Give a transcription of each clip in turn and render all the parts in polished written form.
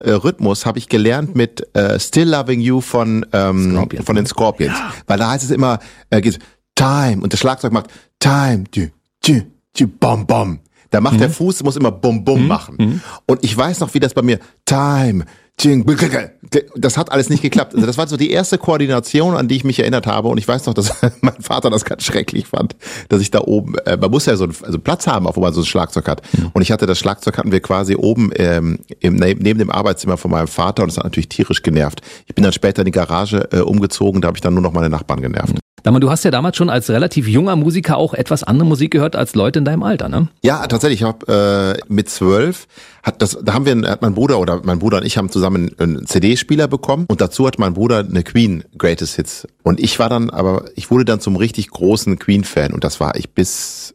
Rhythmus habe ich gelernt mit Still Loving You von den Scorpions. Ja. Weil da heißt es immer, geht Time und das Schlagzeug macht Time, bom, bom. Da macht der Fuß, muss immer bum, bum machen. Und ich weiß noch, wie das bei mir, Time, das hat alles nicht geklappt. Also das war so die erste Koordination, an die ich mich erinnert habe. Und ich weiß noch, dass mein Vater das ganz schrecklich fand, dass ich da oben, man muss ja so einen Platz haben, auch wo man so ein Schlagzeug hat. Und ich hatte das Schlagzeug, hatten wir quasi oben neben dem Arbeitszimmer von meinem Vater und das hat natürlich tierisch genervt. Ich bin dann später in die Garage umgezogen, da habe ich dann nur noch meine Nachbarn genervt. Du hast ja damals schon als relativ junger Musiker auch etwas andere Musik gehört als Leute in deinem Alter, ne? Ja, tatsächlich. Ich habe mit 12 hat mein Bruder und ich haben zusammen einen CD-Spieler bekommen und dazu hat mein Bruder eine Queen Greatest Hits. Und ich wurde dann zum richtig großen Queen-Fan und das war ich bis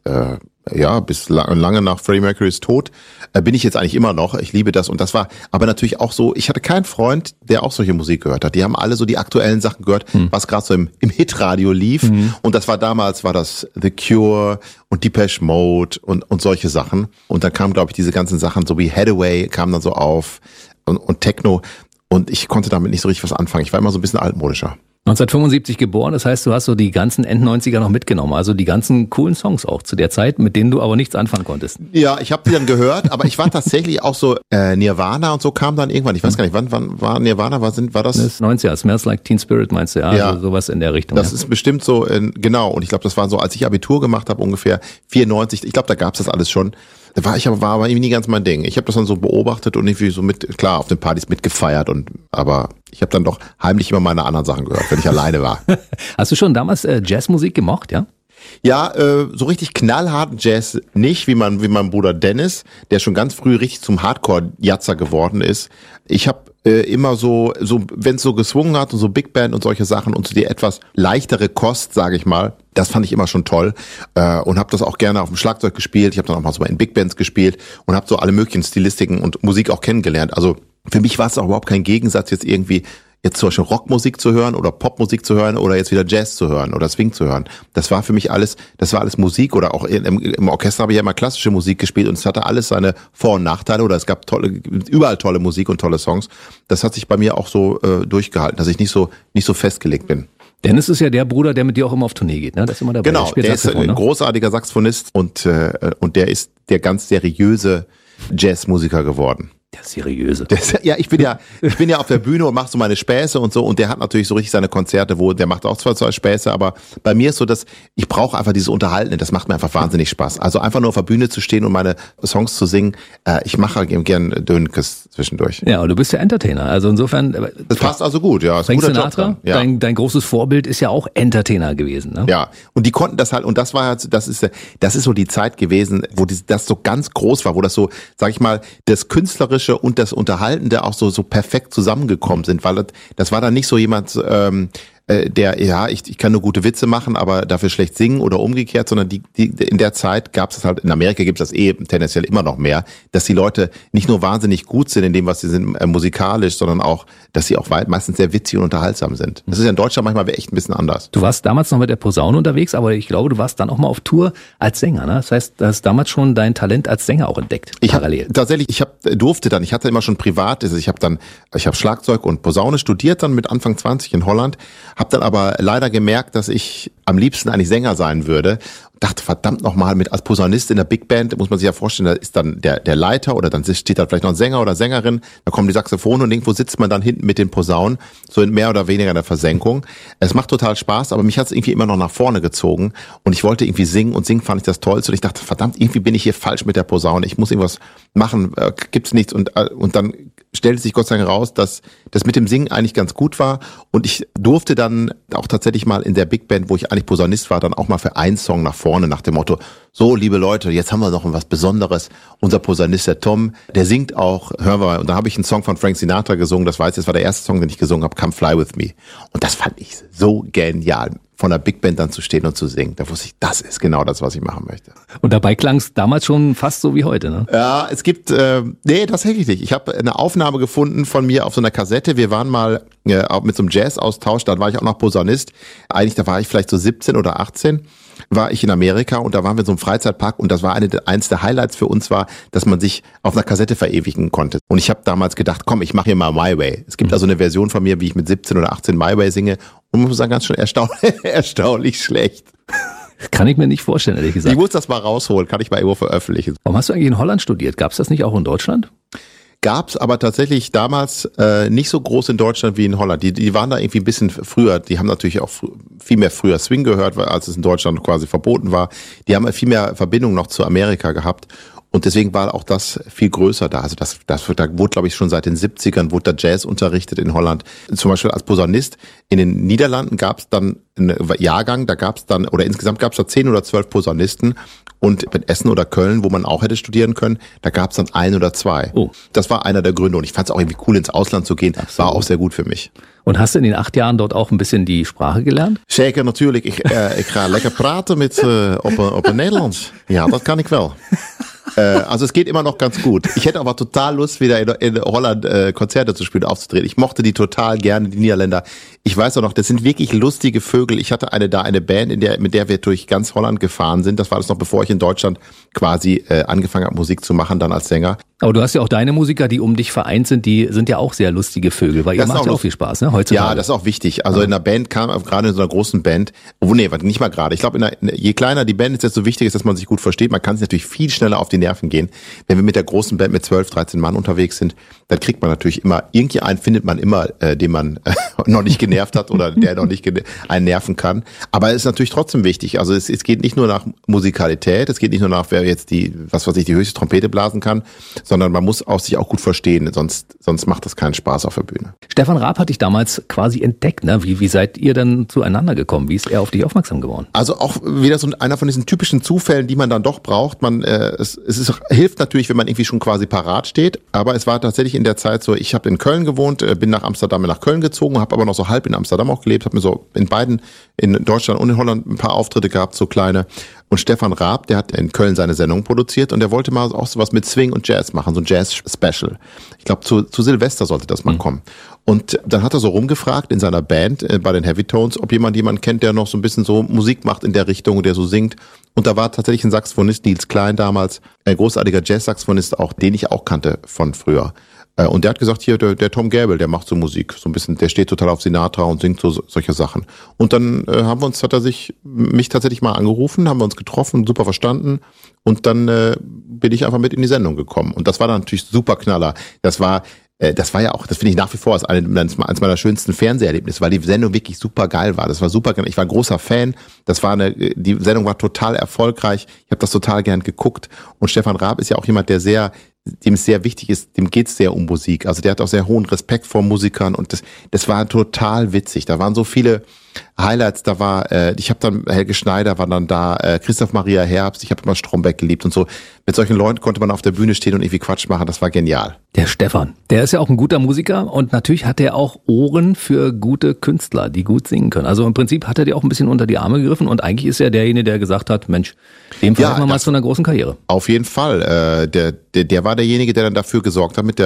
lange nach Freddie Mercurys Tod bin ich jetzt eigentlich immer noch. Ich liebe das und das war aber natürlich auch so, ich hatte keinen Freund, der auch solche Musik gehört hat. Die haben alle so die aktuellen Sachen gehört, was gerade so im Hitradio lief und das war damals The Cure und Depeche Mode und solche Sachen und dann kamen, glaube ich, diese ganzen Sachen, so wie Hathaway kamen dann so auf und Techno und ich konnte damit nicht so richtig was anfangen. Ich war immer so ein bisschen altmodischer. 1975 geboren, das heißt, du hast so die ganzen End-90er noch mitgenommen, also die ganzen coolen Songs auch zu der Zeit, mit denen du aber nichts anfangen konntest. Ja, ich habe die dann gehört, aber ich war tatsächlich auch so, Nirvana und so kam dann irgendwann, ich weiß gar nicht, wann war Nirvana, war das? Das 90er, Smells Like Teen Spirit meinst du, ja. Also sowas in der Richtung. Das ist bestimmt so, genau, und ich glaube, das war so, als ich Abitur gemacht habe, ungefähr 94, ich glaube, da gab's das alles schon. War aber irgendwie nie ganz mein Ding. Ich habe das dann so beobachtet und irgendwie so klar, auf den Partys mitgefeiert aber ich habe dann doch heimlich immer meine anderen Sachen gehört, wenn ich alleine war. Hast du schon damals Jazzmusik gemocht, ja? Ja, so richtig knallharten Jazz nicht, wie mein Bruder Dennis, der schon ganz früh richtig zum Hardcore-Jazzer geworden ist. Ich habe immer so wenn es so geswungen hat und so Big Band und solche Sachen und so die etwas leichtere Kost, sage ich mal, das fand ich immer schon toll und habe das auch gerne auf dem Schlagzeug gespielt. Ich habe dann auch mal so in Big Bands gespielt und habe so alle möglichen Stilistiken und Musik auch kennengelernt. Also für mich war es auch überhaupt kein Gegensatz, jetzt zum Beispiel Rockmusik zu hören oder Popmusik zu hören oder jetzt wieder Jazz zu hören oder Swing zu hören. Das war für mich alles Musik oder auch im Orchester habe ich ja immer klassische Musik gespielt und es hatte alles seine Vor- und Nachteile oder es gab überall tolle Musik und tolle Songs. Das hat sich bei mir auch so durchgehalten, dass ich nicht so festgelegt bin. Dennis ist ja der Bruder, der mit dir auch immer auf Tournee geht, ne? Das ist immer dabei. Genau, der ist ein großartiger Saxophonist und der ist der ganz seriöse Jazzmusiker geworden. Der seriöse. Ich bin ja auf der Bühne und mache so meine Späße und so und der hat natürlich so richtig seine Konzerte, der macht auch zwar zwei Späße, aber bei mir ist so, dass ich brauche einfach dieses Unterhalten, das macht mir einfach wahnsinnig Spaß. Also einfach nur auf der Bühne zu stehen und meine Songs zu singen, ich mache gern Dönekes zwischendurch. Ja, und du bist ja Entertainer, also insofern. Das passt also gut, ja. Frank Sinatra, ja. Dein großes Vorbild ist ja auch Entertainer gewesen, ne? Ja, und die konnten das halt, und das war halt, das ist so die Zeit gewesen, wo das so ganz groß war, wo das so, sag ich mal, das Künstlerische und das Unterhaltende auch so perfekt zusammengekommen sind, weil das war dann nicht so jemand, ich kann nur gute Witze machen, aber dafür schlecht singen oder umgekehrt, sondern in der Zeit gab es halt, in Amerika gibt es das tendenziell immer noch mehr, dass die Leute nicht nur wahnsinnig gut sind in dem, was sie sind, musikalisch, sondern auch, dass sie auch meistens sehr witzig und unterhaltsam sind. Das ist ja in Deutschland manchmal echt ein bisschen anders. Du warst damals noch mit der Posaune unterwegs, aber ich glaube, du warst dann auch mal auf Tour als Sänger, ne? Das heißt, du hast damals schon dein Talent als Sänger auch entdeckt, parallel. Ich hatte immer schon privat, ich habe Schlagzeug und Posaune studiert dann mit Anfang 20 in Holland, habe dann aber leider gemerkt, dass ich am liebsten eigentlich Sänger sein würde. Dachte, verdammt nochmal, als Posaunist in der Big Band, muss man sich ja vorstellen, da ist dann der Leiter oder dann steht da vielleicht noch ein Sänger oder Sängerin, da kommen die Saxophone und irgendwo sitzt man dann hinten mit den Posaunen, so in mehr oder weniger in der Versenkung. Es macht total Spaß, aber mich hat es irgendwie immer noch nach vorne gezogen und ich wollte irgendwie singen und singen fand ich das Tollste und ich dachte, verdammt, irgendwie bin ich hier falsch mit der Posaune, ich muss irgendwas machen, gibt's nichts und dann stellte sich Gott sei Dank raus, dass das mit dem Singen eigentlich ganz gut war und ich durfte dann auch tatsächlich mal in der Big Band, wo ich eigentlich Posaunist war, dann auch mal für einen Song nach vorne nach dem Motto, so liebe Leute, jetzt haben wir noch was Besonderes. Unser Posaunist, der Tom, der singt auch, hören wir mal. Und da habe ich einen Song von Frank Sinatra gesungen, das war der erste Song, den ich gesungen habe, Come Fly With Me. Und das fand ich so genial, von der Big Band dann zu stehen und zu singen. Da wusste ich, das ist genau das, was ich machen möchte. Und dabei klang es damals schon fast so wie heute, ne? Ja, es gibt, tatsächlich nicht. Ich habe eine Aufnahme gefunden von mir auf so einer Kassette. Wir waren mal mit so einem Jazz-Austausch, da war ich auch noch Posaunist. Eigentlich, da war ich vielleicht so 17 oder 18. war ich in Amerika und da waren wir in so einem Freizeitpark und das war eins der Highlights für uns war, dass man sich auf einer Kassette verewigen konnte. Und ich habe damals gedacht, komm, ich mache hier mal My Way. Es gibt also eine Version von mir, wie ich mit 17 oder 18 My Way singe und muss sagen, ganz schön erstaunlich schlecht. Kann ich mir nicht vorstellen, ehrlich gesagt. Ich muss das mal rausholen, kann ich mal irgendwo veröffentlichen. Warum hast du eigentlich in Holland studiert? Gab es das nicht auch in Deutschland? Gab's aber tatsächlich damals nicht so groß in Deutschland wie in Holland. Die waren da irgendwie ein bisschen früher. Die haben natürlich auch viel mehr früher Swing gehört, als es in Deutschland quasi verboten war. Die haben viel mehr Verbindung noch zu Amerika gehabt. Und deswegen war auch das viel größer da. Also da wurde, glaube ich, schon seit den 70ern wurde da Jazz unterrichtet in Holland. Zum Beispiel als Posaunist. In den Niederlanden gab es dann einen Jahrgang, oder insgesamt gab es da 10 oder 12 Posaunisten. Und in Essen oder Köln, wo man auch hätte studieren können, da gab es dann 1 oder 2. Oh. Das war einer der Gründe. Und ich fand es auch irgendwie cool, ins Ausland zu gehen. Absolut. War auch sehr gut für mich. Und hast du in den 8 Jahren dort auch ein bisschen die Sprache gelernt? Zeker, natürlich. Ich ga lekker praten op Nederlands. Ja, das kann ich wel. Also es geht immer noch ganz gut. Ich hätte aber total Lust, wieder in Holland Konzerte zu spielen, aufzutreten. Ich mochte die total gerne, die Niederländer. Ich weiß auch noch, das sind wirklich lustige Vögel. Ich hatte eine Band, mit der wir durch ganz Holland gefahren sind. Das war das noch, bevor ich in Deutschland quasi angefangen habe, Musik zu machen, dann als Sänger. Aber du hast ja auch deine Musiker, die um dich vereint sind, die sind ja auch sehr lustige Vögel, weil ihr macht ja auch viel Spaß, ne, heutzutage. Ja, das ist auch wichtig. Also in einer Band gerade in so einer großen Band, nicht mal gerade. Ich glaube, je kleiner die Band ist, desto wichtiger ist, dass man sich gut versteht. Man kann sich natürlich viel schneller auf die Nerven gehen. Wenn wir mit der großen Band mit 12, 13 Mann unterwegs sind, dann kriegt man natürlich immer, findet man immer, den man noch nicht genervt hat oder der noch nicht einen nerven kann. Aber es ist natürlich trotzdem wichtig. Also es geht nicht nur nach Musikalität, es geht nicht nur nach, wer jetzt die höchste Trompete blasen kann, sondern man muss sich auch gut verstehen, sonst macht das keinen Spaß auf der Bühne. Stefan Raab hat dich damals quasi entdeckt, ne? Wie seid ihr dann zueinander gekommen? Wie ist er auf dich aufmerksam geworden? Also auch wieder so einer von diesen typischen Zufällen, die man dann doch braucht. Hilft natürlich, wenn man irgendwie schon quasi parat steht, aber es war tatsächlich in der Zeit so, ich habe in Köln gewohnt, bin nach Köln gezogen, habe aber noch so halb in Amsterdam auch gelebt, habe mir so in Deutschland und in Holland ein paar Auftritte gehabt, so kleine. Und Stefan Raab, der hat in Köln seine Sendung produziert und der wollte mal auch sowas mit Swing und Jazz machen, so ein Jazz-Special. Ich glaube, zu Silvester sollte das mal kommen. Und dann hat er so rumgefragt in seiner Band, bei den Heavy Tones, ob jemanden kennt, der noch so ein bisschen so Musik macht in der Richtung, der so singt. Und da war tatsächlich ein Saxophonist, Nils Klein damals, ein großartiger Jazz-Saxophonist, auch den ich auch kannte von früher. Und der hat gesagt, hier, der Tom Gable, der macht so Musik, so ein bisschen, der steht total auf Sinatra und singt solche Sachen. Und dann hat er mich tatsächlich mal angerufen, haben wir uns getroffen, super verstanden. Und dann bin ich einfach mit in die Sendung gekommen. Und das war dann natürlich super Knaller. Das war ja auch, das finde ich nach wie vor als eines meiner schönsten Fernseherlebnisse, weil die Sendung wirklich super geil war. Das war super geil. Ich war ein großer Fan. Die Sendung war total erfolgreich. Ich habe das total gern geguckt. Und Stefan Raab ist ja auch jemand, dem es sehr wichtig ist, dem geht's sehr um Musik. Also der hat auch sehr hohen Respekt vor Musikern und das war total witzig. Da waren so viele Highlights, ich habe dann Helge Schneider war dann da, Christoph Maria Herbst, ich habe immer Stromberg geliebt und so. Mit solchen Leuten konnte man auf der Bühne stehen und irgendwie Quatsch machen, das war genial. Der Stefan, der ist ja auch ein guter Musiker und natürlich hat er auch Ohren für gute Künstler, die gut singen können. Also im Prinzip hat er dir auch ein bisschen unter die Arme gegriffen und eigentlich ist er derjenige, der gesagt hat, Mensch, dem verhelfen wir mal zu einer großen Karriere. Auf jeden Fall, der war derjenige, der dann dafür gesorgt hat mit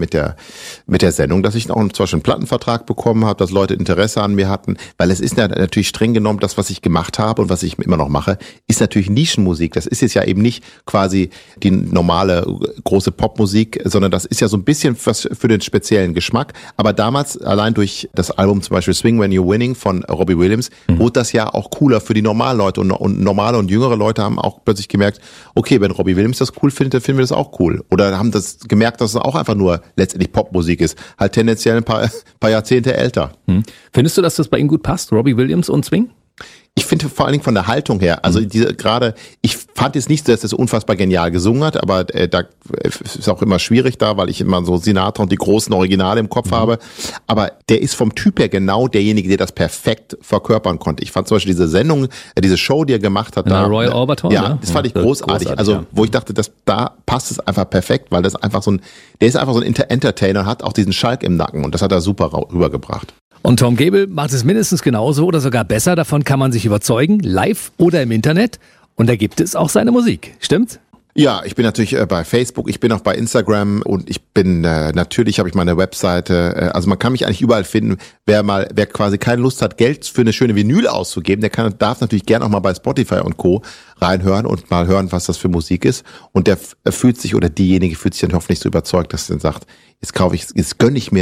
der Sendung, dass ich auch zum Beispiel einen Plattenvertrag bekommen habe, dass Leute Interesse an mir hatten, weil es ist ja natürlich streng genommen, das, was ich gemacht habe und was ich immer noch mache, ist natürlich Nischenmusik. Das ist jetzt ja eben nicht quasi die normale große Popmusik, sondern das ist ja so ein bisschen was für den speziellen Geschmack. Aber damals, allein durch das Album zum Beispiel Swing When You're Winning von Robbie Williams, wurde das ja auch cooler für die normalen Leute und normale und jüngere Leute haben auch plötzlich gemerkt, okay, wenn Robbie Williams das cool findet, dann finden wir das auch cool. Oder haben das gemerkt, dass es auch einfach nur letztendlich Popmusik ist. Halt tendenziell ein paar Jahrzehnte älter. Findest du, dass das bei ihm gut passt, Robbie Williams und Swing? Ich finde vor allen Dingen von der Haltung her, also ich fand jetzt nicht so, dass das unfassbar genial gesungen hat, aber da ist auch immer schwierig da, weil ich immer so Sinatra und die großen Originale im Kopf habe. Aber der ist vom Typ her genau derjenige, der das perfekt verkörpern konnte. Ich fand zum Beispiel diese Sendung, diese Show, die er gemacht hat, da Royal Albert Hall, ja, das fand ich großartig. Also wo ich dachte, da passt es einfach perfekt, weil das einfach der ist einfach so ein Entertainer, hat auch diesen Schalk im Nacken und das hat er super rübergebracht. Und Tom Gable macht es mindestens genauso oder sogar besser. Davon kann man sich überzeugen, live oder im Internet. Und da gibt es auch seine Musik. Stimmt's? Ja, ich bin natürlich bei Facebook, ich bin auch bei Instagram und ich bin natürlich habe ich meine Webseite. Also man kann mich eigentlich überall finden. Wer quasi keine Lust hat, Geld für eine schöne Vinyl auszugeben, darf natürlich gerne auch mal bei Spotify und Co. reinhören und mal hören, was das für Musik ist. Und der fühlt sich oder diejenige fühlt sich dann hoffentlich so überzeugt, dass er dann sagt, jetzt gönne ich mir